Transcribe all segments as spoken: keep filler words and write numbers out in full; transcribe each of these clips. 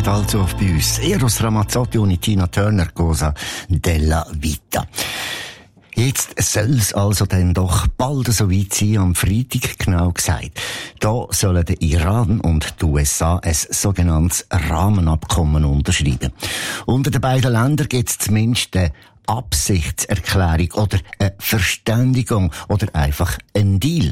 wartet also auf bei uns Eros Ramazzotti und Tina Turner, Cosa della Vita. Jetzt soll es also dann doch bald so weit sein, am Freitag genau gesagt. Da sollen der Iran und die U S A ein sogenanntes Rahmenabkommen unterschreiben. Unter den beiden Ländern gibt es zumindest eine Absichtserklärung oder eine Verständigung oder einfach einen Deal.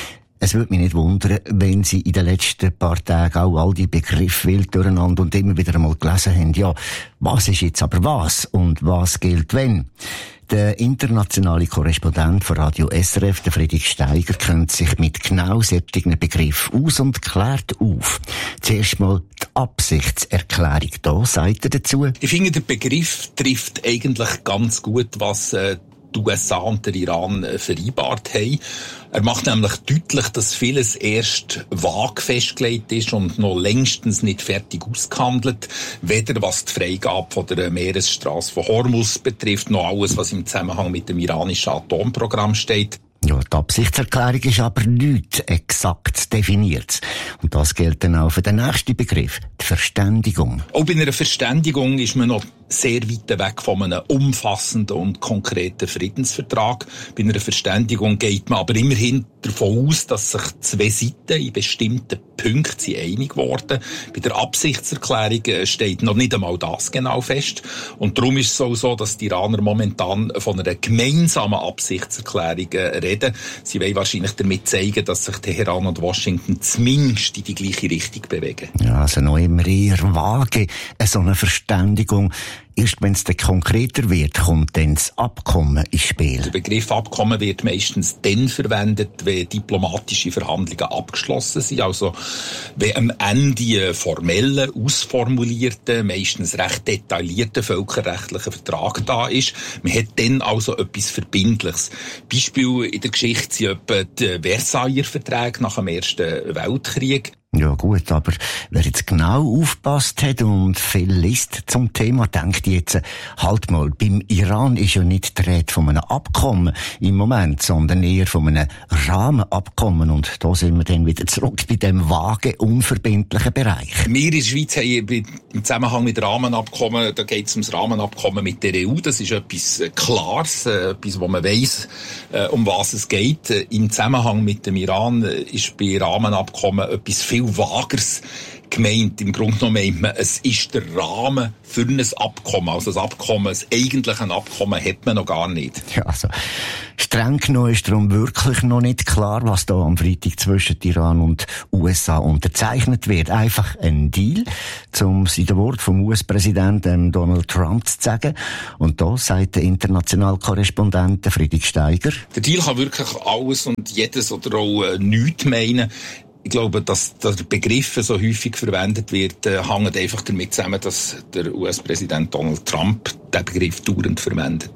Es würde mich nicht wundern, wenn Sie in den letzten paar Tagen auch all die Begriffe wild durcheinander und immer wieder einmal gelesen haben, ja, was ist jetzt aber was und was gilt wenn? Der internationale Korrespondent von Radio S R F, der Friedrich Steiger, kennt sich mit genau solchen Begriffen aus und klärt auf. Zuerst mal die Absichtserklärung. Da sagt er dazu: Ich finde, der Begriff trifft eigentlich ganz gut, was äh, die U S A und der Iran äh, vereinbart haben. Er macht nämlich deutlich, dass vieles erst vage festgelegt ist und noch längstens nicht fertig ausgehandelt. Weder was die Freigabe von der Meeresstraße von Hormuz betrifft, noch alles, was im Zusammenhang mit dem iranischen Atomprogramm steht. Ja, die Absichtserklärung ist aber nicht exakt definiert. Und das gilt dann auch für den nächsten Begriff, die Verständigung. Auch bei einer Verständigung ist man noch sehr weit weg von einem umfassenden und konkreten Friedensvertrag. Bei einer Verständigung geht man aber immerhin davon aus, dass sich zwei Seiten in bestimmten Punkten sind einig worden. Bei der Absichtserklärung steht noch nicht einmal das genau fest. Und darum ist es auch so, dass die Iraner momentan von einer gemeinsamen Absichtserklärung reden. Sie wollen wahrscheinlich damit zeigen, dass sich Teheran und Washington zumindest in die gleiche Richtung bewegen. Ja, also noch immer eher vage, so eine Verständigung. Erst wenn es dann konkreter wird, kommt dann das Abkommen ins Spiel. Der Begriff Abkommen wird meistens dann verwendet, wenn diplomatische Verhandlungen abgeschlossen sind. Also wenn am Ende ein formeller, ausformulierter, meistens recht detaillierter völkerrechtlicher Vertrag da ist. Man hat dann also etwas Verbindliches. Beispiel in der Geschichte sind etwa die Versailler Verträge nach dem Ersten Weltkrieg. Ja gut, aber wer jetzt genau aufgepasst hat und viel liest zum Thema, denkt jetzt, halt mal, beim Iran ist ja nicht die Rede von einem Abkommen im Moment, sondern eher von einem Rahmenabkommen. Und da sind wir dann wieder zurück bei dem vagen, unverbindlichen Bereich. Wir in der Schweiz haben im Zusammenhang mit Rahmenabkommen, da geht es ums Rahmenabkommen mit der E U. Das ist etwas Klares, etwas, wo man weiss, um was es geht. Im Zusammenhang mit dem Iran ist bei Rahmenabkommen etwas viel Vageres gemeint. Im Grunde genommen meint man, es ist der Rahmen für ein Abkommen. Also das Abkommen, das eigentliche Abkommen hat man noch gar nicht. Ja, also streng genommen ist darum wirklich noch nicht klar, was da am Freitag zwischen Iran und U S A unterzeichnet wird. Einfach ein Deal, um es in den Worten vom U S-Präsidenten Donald Trump zu sagen. Und da sagt der internationale Korrespondent Friedrich Steiger: Der Deal kann wirklich alles und jedes oder auch äh, nichts meinen. Ich glaube, dass der Begriff so häufig verwendet wird, äh, hängt einfach damit zusammen, dass der U S-Präsident Donald Trump den Begriff dauernd verwendet.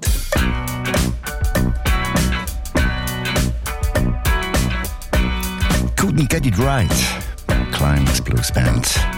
Couldn't get it right. Climax Blues Band.